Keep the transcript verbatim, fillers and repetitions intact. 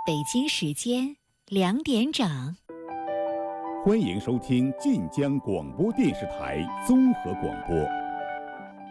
北京时间两点整。 欢迎收听晋江广播电视台综合广播。